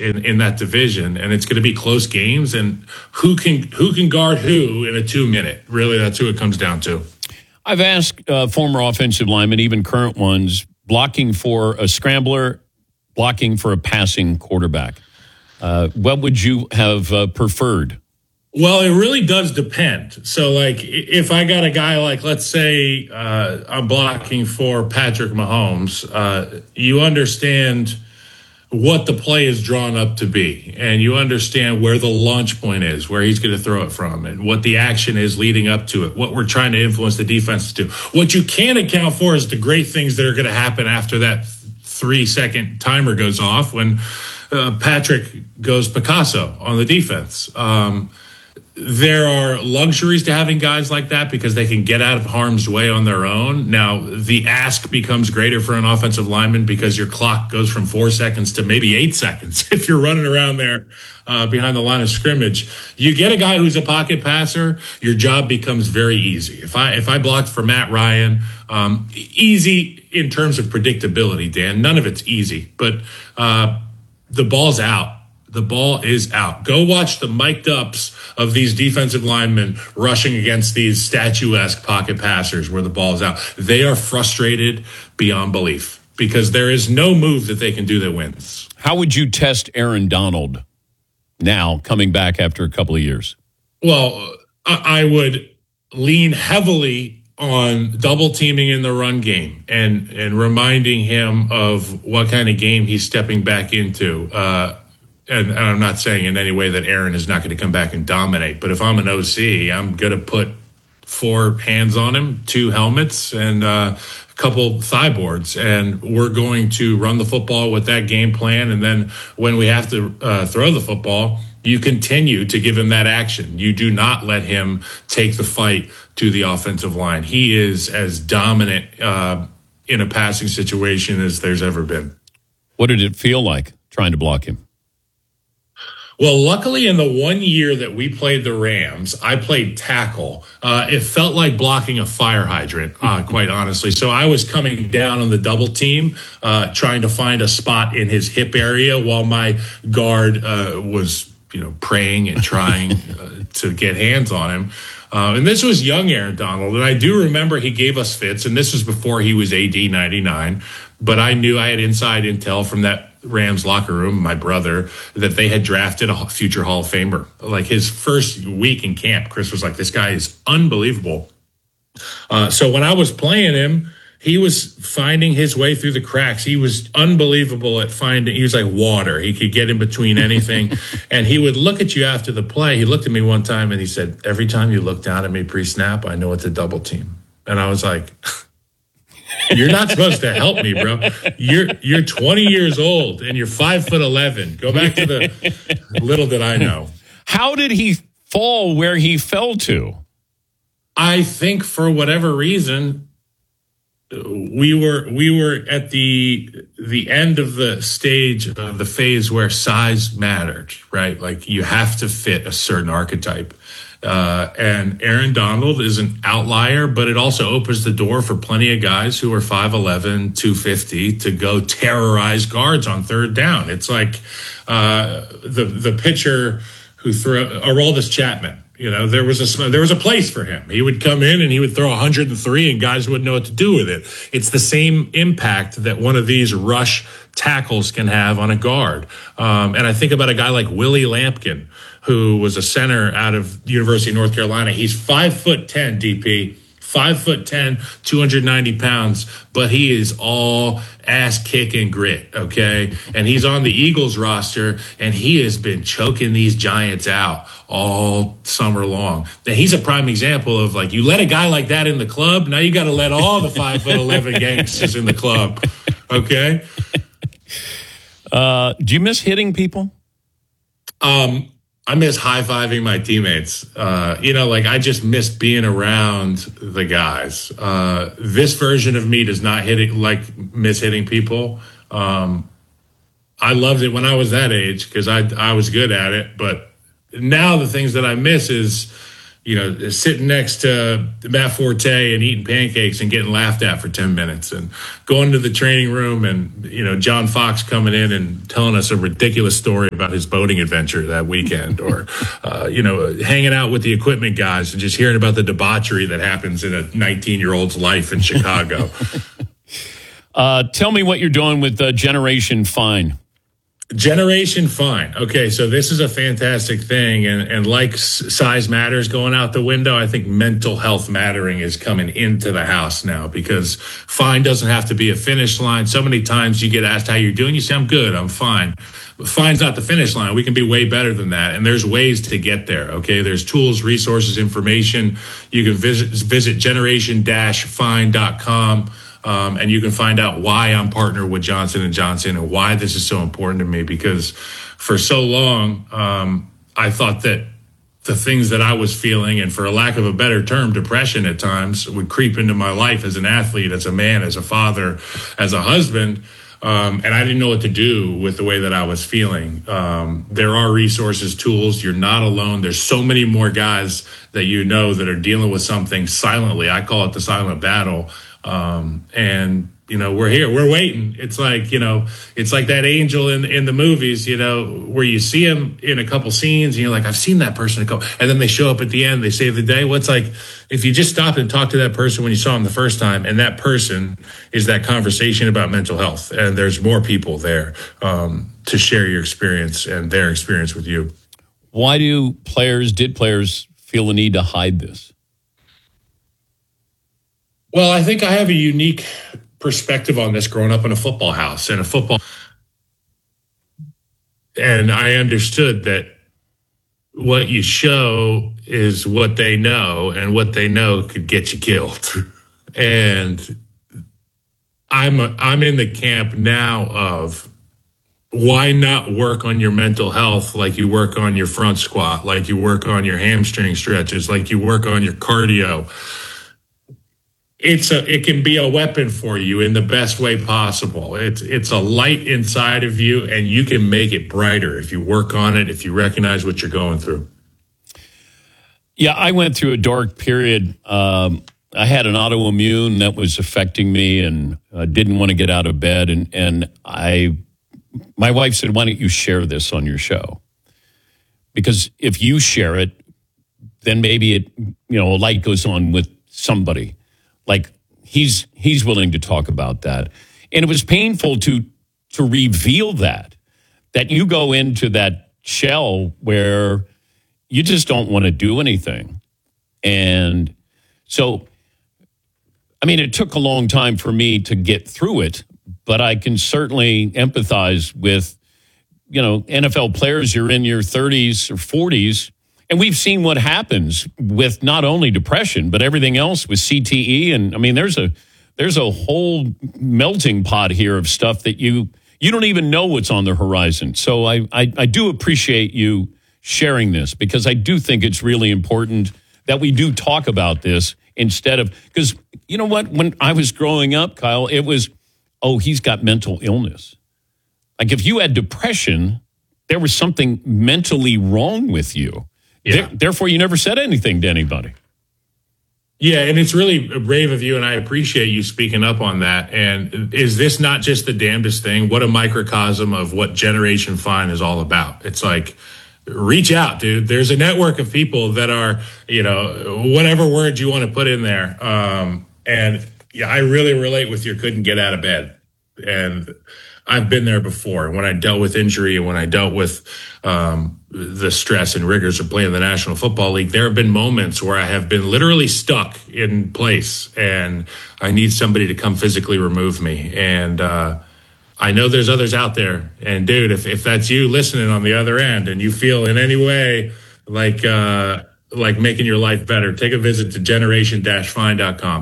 in that division, and it's going to be close games. And who can guard who in a 2-minute? Really, that's who it comes down to. I've asked former offensive linemen, even current ones, blocking for a scrambler, blocking for a passing quarterback. What would you have preferred? Well, it really does depend. So, like, if I got a guy like, let's say, I'm blocking for Patrick Mahomes, you understand what the play is drawn up to be, and you understand where the launch point is, where he's going to throw it from, and what the action is leading up to it, what we're trying to influence the defense to do. What you can't account for is the great things that are going to happen after that 3-second timer goes off when Patrick goes Picasso on the defense. There are luxuries to having guys like that because they can get out of harm's way on their own. Now, the ask becomes greater for an offensive lineman because your clock goes from 4 seconds to maybe 8 seconds if you're running around there behind the line of scrimmage. You get a guy who's a pocket passer, your job becomes very easy. If I blocked for Matt Ryan, easy in terms of predictability, Dan. None of it's easy, but the ball's out. The ball is out. Go watch the mic'd ups of these defensive linemen rushing against these statuesque pocket passers where the ball is out. They are frustrated beyond belief because there is no move that they can do that wins. How would you test Aaron Donald now coming back after a couple of years? Well, I would lean heavily on double teaming in the run game and reminding him of what kind of game he's stepping back into. And I'm not saying in any way that Aaron is not going to come back and dominate, but if I'm an OC, I'm going to put 4 hands on him, 2 helmets, and a couple thigh boards, and we're going to run the football with that game plan. And then when we have to throw the football, you continue to give him that action. You do not let him take the fight to the offensive line. He is as dominant in a passing situation as there's ever been. What did it feel like trying to block him? Well, luckily in the 1 year that we played the Rams, I played tackle. It felt like blocking a fire hydrant, quite honestly. So I was coming down on the double team, trying to find a spot in his hip area while my guard was, praying and trying to get hands on him. And this was young Aaron Donald. And I do remember he gave us fits, and this was before he was AD 99. But I knew I had inside intel from that Rams locker room, my brother, that they had drafted a future Hall of Famer. Like his first week in camp, Chris was like, this guy is unbelievable. So when I was playing him, he was finding his way through the cracks. He was unbelievable at finding. He was like water. He could get in between anything. And he would look at you after the play. He looked at me one time and he said, every time you look down at me pre-snap, I know it's a double team. And I was like, you're not supposed to help me, bro. You're 20 years old and you're 5'11". Go back to the little did I know. How did he fall where he fell to? I think for whatever reason, we were at the end of the stage of the phase where size mattered, right? Like you have to fit a certain archetype. And Aaron Donald is an outlier, but it also opens the door for plenty of guys who are 5'11", 250 to go terrorize guards on third down. It's like the pitcher who threw Aroldis Chapman. There was a place for him. He would come in and he would throw 103 and guys wouldn't know what to do with it. It's the same impact that one of these rush tackles can have on a guard. And I think about a guy like Willie Lampkin, who was a center out of the University of North Carolina. He's 5'10", DP, 5'10", 290 pounds, but he is all ass kick and grit, okay? And he's on the Eagles roster, and he has been choking these Giants out all summer long. And he's a prime example of, like, you let a guy like that in the club, now you got to let all the 5'11" gangsters in the club, okay? Do you miss hitting people? I miss high-fiving my teammates. I just miss being around the guys. This version of me does not miss hitting people. I loved it when I was that age because I was good at it. But now the things that I miss is sitting next to Matt Forte and eating pancakes and getting laughed at for 10 minutes, and going to the training room and, John Fox coming in and telling us a ridiculous story about his boating adventure that weekend, or, hanging out with the equipment guys and just hearing about the debauchery that happens in a 19-year-old's life in Chicago. Tell me what you're doing with Generation Fine. Generation Fine. Okay, so this is a fantastic thing, and like size matters going out the window, I think mental health mattering is coming into the house now, because fine doesn't have to be a finish line. So many times you get asked how you're doing, you say, I'm good, I'm fine. But fine's not the finish line. We can be way better than that, and there's ways to get there, okay? There's tools, resources, information. You can visit generation-fine.com. And you can find out why I'm partnered with Johnson & Johnson and why this is so important to me, because for so long, I thought that the things that I was feeling, and for a lack of a better term, depression at times, would creep into my life as an athlete, as a man, as a father, as a husband. And I didn't know what to do with the way that I was feeling. There are resources, tools. You're not alone. There's so many more guys that that are dealing with something silently. I call it the silent battle. And we're here, we're waiting. It's like, it's like that angel in the movies, where you see him in a couple scenes and you're like, I've seen that person and then they show up at the end, they save the day. Well, it's like, if you just stop and talk to that person when you saw him the first time, and that person is that conversation about mental health, and there's more people there, to share your experience and their experience with you. Why did players feel the need to hide this? Well, I think I have a unique perspective on this growing up in a football house and and I understood that what you show is what they know, and what they know could get you killed. And I'm in the camp now of, why not work on your mental health like you work on your front squat, like you work on your hamstring stretches, like you work on your cardio. It can be a weapon for you in the best way possible. It's a light inside of you, and you can make it brighter if you work on it, if you recognize what you're going through. Yeah, I went through a dark period. I had an autoimmune that was affecting me, and didn't want to get out of bed. And my wife said, why don't you share this on your show? Because if you share it, then maybe a light goes on with somebody. Like he's willing to talk about that. And it was painful to reveal that you go into that shell where you just don't want to do anything. And so, it took a long time for me to get through it, but I can certainly empathize with, NFL players. You're in your 30s or 40s. And we've seen what happens with not only depression, but everything else with CTE. And there's a whole melting pot here of stuff that you don't even know what's on the horizon. So I do appreciate you sharing this, because I do think it's really important that we do talk about this, instead of, because you know what? When I was growing up, Kyle, it was, he's got mental illness. Like if you had depression, there was something mentally wrong with you. Yeah. Therefore, you never said anything to anybody. Yeah, and it's really brave of you, and I appreciate you speaking up on that. And is this not just the damnedest thing? What a microcosm of what Generation Fine is all about. It's like, reach out, dude. There's a network of people that are, whatever word you want to put in there. And yeah, I really relate with your couldn't get out of bed. And I've been there before. When I dealt with injury, and when I dealt with the stress and rigors of playing the National Football League, there have been moments where I have been literally stuck in place, and I need somebody to come physically remove me. And I know there's others out there. And dude, if that's you listening on the other end, and you feel in any way like making your life better, take a visit to generation-fine.com.